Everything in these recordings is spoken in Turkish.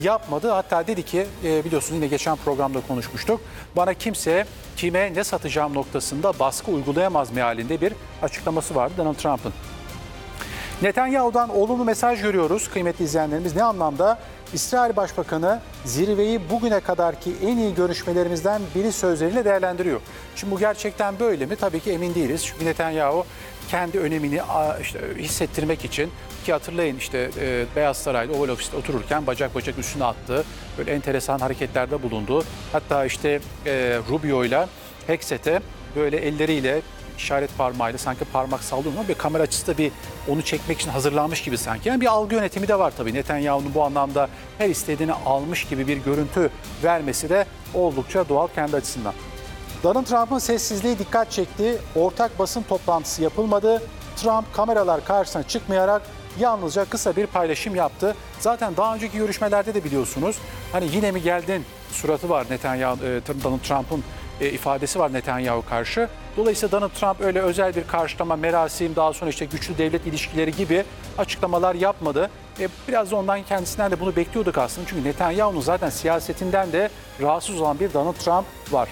yapmadı. Hatta dedi ki biliyorsunuz yine geçen programda konuşmuştuk. Bana kimse kime ne satacağım noktasında baskı uygulayamaz mealinde bir açıklaması vardı Donald Trump'ın. Netanyahu'dan olumlu mesaj görüyoruz kıymetli izleyenlerimiz. Ne anlamda? İsrail Başbakanı zirveyi bugüne kadarki en iyi görüşmelerimizden biri sözleriyle değerlendiriyor. Şimdi bu gerçekten böyle mi? Tabii ki emin değiliz. Çünkü Netanyahu kendi önemini hissettirmek için, ki hatırlayın Beyaz Saray'da Oval Ofis'te otururken bacak bacak üstüne attı. Böyle enteresan hareketlerde bulundu. Hatta Rubio'yla Hexet'e böyle elleriyle işaret parmağıyla sanki parmak sallıyor ama bir kamera açısı da bir onu çekmek için hazırlanmış gibi sanki. Yani bir algı yönetimi de var tabii. Netanyahu'nun bu anlamda her istediğini almış gibi bir görüntü vermesi de oldukça doğal kendi açısından. Donald Trump'ın sessizliği dikkat çekti. Ortak basın toplantısı yapılmadı. Trump kameralar karşısına çıkmayarak yalnızca kısa bir paylaşım yaptı. Zaten daha önceki görüşmelerde de biliyorsunuz hani yine mi geldin suratı var Donald Trump'ın ifadesi var Netanyahu karşı. Dolayısıyla Donald Trump öyle özel bir karşılama, merasim, daha sonra güçlü devlet ilişkileri gibi açıklamalar yapmadı. Biraz da ondan kendisinden de bunu bekliyorduk aslında. Çünkü Netanyahu'nun zaten siyasetinden de rahatsız olan bir Donald Trump var.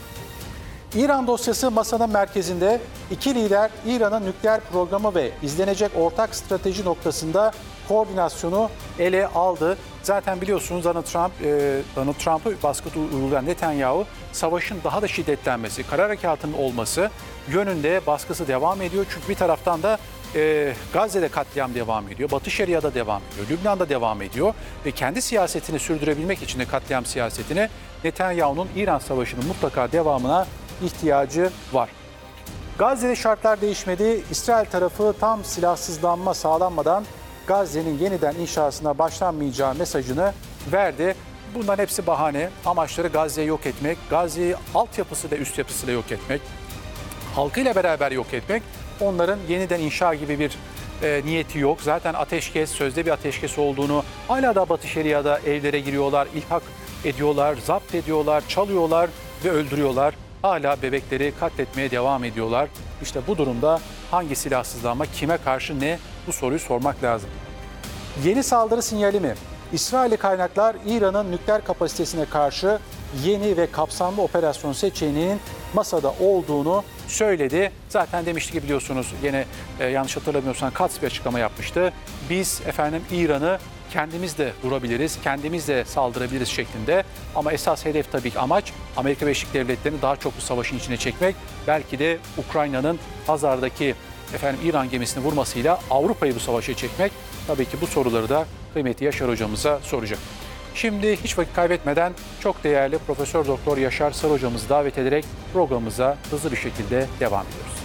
İran dosyası masanın merkezinde. İki lider İran'ın nükleer programı ve izlenecek ortak strateji noktasında koordinasyonu ele aldı. Zaten biliyorsunuz Donald Trump'ı baskı uygulayan Netanyahu savaşın daha da şiddetlenmesi, karar harekatının olması yönünde baskısı devam ediyor. Çünkü bir taraftan da Gazze'de katliam devam ediyor, Batı Şeria'da devam ediyor, Lübnan'da devam ediyor ve kendi siyasetini sürdürebilmek için de katliam siyasetini Netanyahu'nun İran Savaşı'nın mutlaka devamına ihtiyacı var. Gazze'de şartlar değişmedi. İsrail tarafı tam silahsızlanma sağlanmadan Gazze'nin yeniden inşasına başlanmayacağı mesajını verdi. Bunların hepsi bahane. Amaçları Gazze'yi yok etmek, Gazze'yi altyapısıyla üst yapısıyla yok etmek, halkıyla beraber yok etmek. Onların yeniden inşa gibi bir niyeti yok. Zaten ateşkes, sözde bir ateşkes olduğunu, hala da Batı Şeria'da evlere giriyorlar, ilhak ediyorlar, zapt ediyorlar, çalıyorlar ve öldürüyorlar. Hala bebekleri katletmeye devam ediyorlar. İşte bu durumda hangi silahsızlanma, kime karşı ne, bu soruyu sormak lazım. Yeni saldırı sinyali mi? İsrailli kaynaklar İran'ın nükleer kapasitesine karşı yeni ve kapsamlı operasyon seçeneğinin masada olduğunu söyledi. Zaten demişti ki biliyorsunuz yine yanlış hatırlamıyorsam Katz bir açıklama yapmıştı. Biz İran'ı kendimiz de vurabiliriz, kendimiz de saldırabiliriz şeklinde. Ama esas hedef tabii ki amaç Amerika Birleşik Devletleri'ni daha çok bu savaşın içine çekmek. Belki de Ukrayna'nın Hazar'daki İran gemisini vurmasıyla Avrupa'yı bu savaşa çekmek. Tabii ki bu soruları da kıymetli Yaşar hocamıza soracak. Şimdi hiç vakit kaybetmeden çok değerli Profesör Doktor Yaşar Sarı hocamızı davet ederek programımıza hızlı bir şekilde devam ediyoruz.